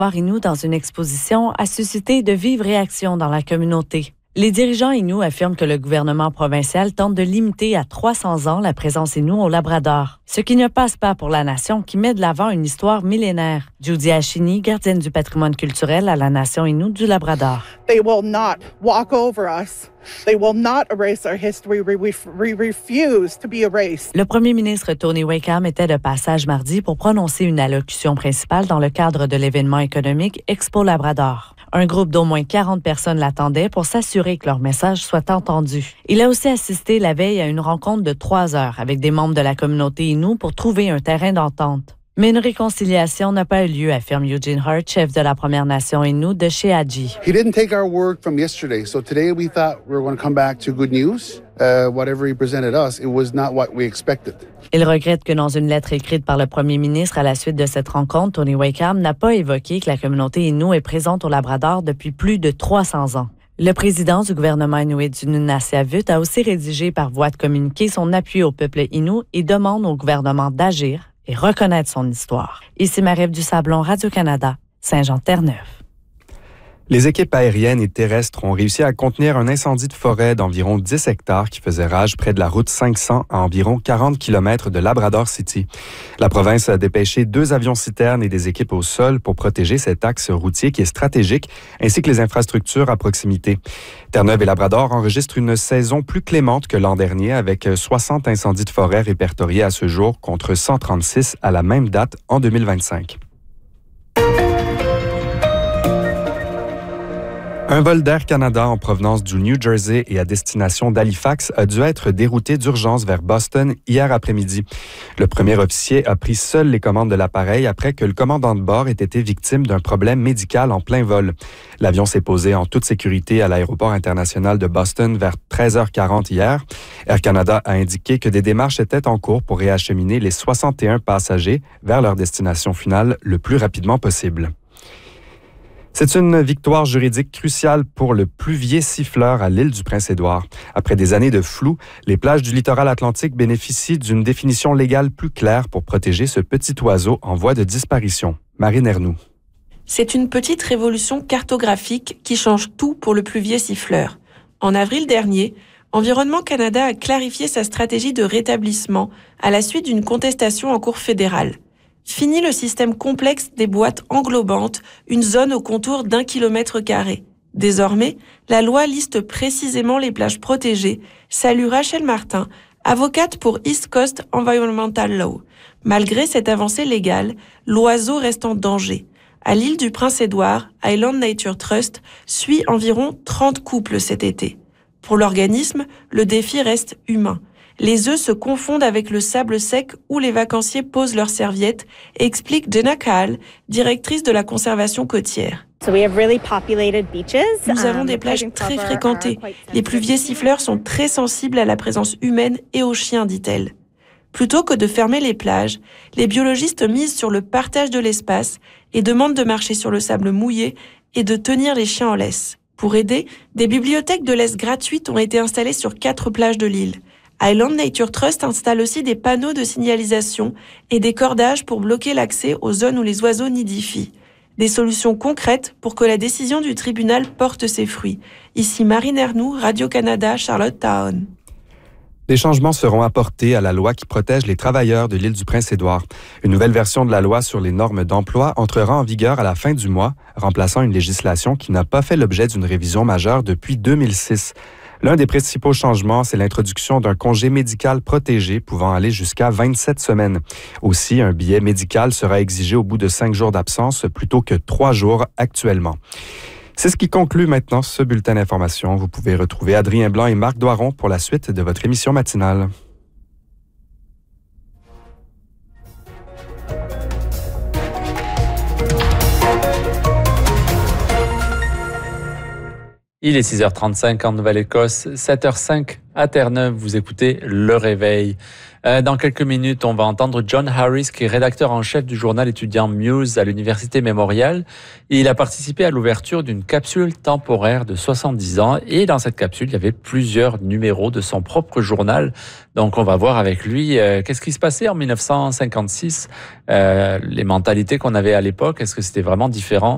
Inou dans une exposition a suscité de vives réactions dans la communauté. Les dirigeants Inuits affirment que le gouvernement provincial tente de limiter à 300 ans la présence Inouï au Labrador, ce qui ne passe pas pour la nation qui met de l'avant une histoire millénaire. Judy Ashini, gardienne du patrimoine culturel à la nation Inouï du Labrador. They will not walk over us. They will not erase our history. We refuse to be erased. Le premier ministre Tony Wakeham était de passage mardi pour prononcer une allocution principale dans le cadre de l'événement économique Expo Labrador. Un groupe d'au moins 40 personnes l'attendait pour s'assurer que leur message soit entendu. Il a aussi assisté la veille à une rencontre de 3 heures avec des membres de la communauté Inouï pour trouver un terrain d'entente. Mais une réconciliation n'a pas eu lieu, affirme Eugene Hart, chef de la Première Nation Inouï de Sheadji. He didn't take our word from yesterday, so today we thought we were going to come back to good news. Whatever he presented us, it was not what we expected. Il regrette que dans une lettre écrite par le premier ministre à la suite de cette rencontre, Tony Wakeham n'a pas évoqué que la communauté Inouï est présente au Labrador depuis plus de 300 ans. Le président du gouvernement Inuit du Nunavut a aussi rédigé par voie de communiqué son appui au peuple Inouï et demande au gouvernement d'agir et reconnaître son histoire. Ici Marie-Ève Dusablon, Radio-Canada, Saint-Jean-Terre-Neuve. Les équipes aériennes et terrestres ont réussi à contenir un incendie de forêt d'environ 10 hectares qui faisait rage près de la route 500 à environ 40 km de Labrador City. La province a dépêché 2 avions-citernes et des équipes au sol pour protéger cet axe routier qui est stratégique, ainsi que les infrastructures à proximité. Terre-Neuve et Labrador enregistrent une saison plus clémente que l'an dernier, avec 60 incendies de forêt répertoriés à ce jour contre 136 à la même date en 2025. Un vol d'Air Canada en provenance du New Jersey et à destination d'Halifax a dû être dérouté d'urgence vers Boston hier après-midi. Le premier officier a pris seul les commandes de l'appareil après que le commandant de bord ait été victime d'un problème médical en plein vol. L'avion s'est posé en toute sécurité à l'aéroport international de Boston vers 13h40 hier. Air Canada a indiqué que des démarches étaient en cours pour réacheminer les 61 passagers vers leur destination finale le plus rapidement possible. C'est une victoire juridique cruciale pour le pluvier siffleur à l'île du Prince-Édouard. Après des années de flou, les plages du littoral atlantique bénéficient d'une définition légale plus claire pour protéger ce petit oiseau en voie de disparition. Marine Ernoux. C'est une petite révolution cartographique qui change tout pour le pluvier siffleur. En avril dernier, Environnement Canada a clarifié sa stratégie de rétablissement à la suite d'une contestation en cour fédérale. Fini le système complexe des boîtes englobantes, une zone au contour d'1 km². Désormais, la loi liste précisément les plages protégées, salue Rachel Martin, avocate pour East Coast Environmental Law. Malgré cette avancée légale, l'oiseau reste en danger. À l'île du Prince-Édouard, Island Nature Trust suit environ 30 couples cet été. Pour l'organisme, le défi reste humain. Les œufs se confondent avec le sable sec où les vacanciers posent leurs serviettes, explique Jenna Kahl, directrice de la conservation côtière. Nous avons des plages très fréquentées. Les pluviers siffleurs sont très sensibles à la présence humaine et aux chiens, dit-elle. Plutôt que de fermer les plages, les biologistes misent sur le partage de l'espace et demandent de marcher sur le sable mouillé et de tenir les chiens en laisse. Pour aider, des bibliothèques de laisse gratuites ont été installées sur 4 plages de l'île. Island Nature Trust installe aussi des panneaux de signalisation et des cordages pour bloquer l'accès aux zones où les oiseaux nidifient. Des solutions concrètes pour que la décision du tribunal porte ses fruits. Ici Marine Ernoux, Radio-Canada, Charlottetown. Des changements seront apportés à la loi qui protège les travailleurs de l'île du Prince-Édouard. Une nouvelle version de la loi sur les normes d'emploi entrera en vigueur à la fin du mois, remplaçant une législation qui n'a pas fait l'objet d'une révision majeure depuis 2006. L'un des principaux changements, c'est l'introduction d'un congé médical protégé pouvant aller jusqu'à 27 semaines. Aussi, un billet médical sera exigé au bout de 5 jours d'absence plutôt que 3 jours actuellement. C'est ce qui conclut maintenant ce bulletin d'information. Vous pouvez retrouver Adrien Blanc et Marc Doiron pour la suite de votre émission matinale. Il est 6h35 en Nouvelle-Écosse, 7h05 à Terre-Neuve. Vous écoutez Le Réveil. Dans quelques minutes, on va entendre John Harris, qui est rédacteur en chef du journal étudiant Muse à l'Université Memorial. Et il a participé à l'ouverture d'une capsule temporaire de 70 ans. Et dans cette capsule, il y avait plusieurs numéros de son propre journal. Donc, on va voir avec lui qu'est-ce qui se passait en 1956, les mentalités qu'on avait à l'époque. Est-ce que c'était vraiment différent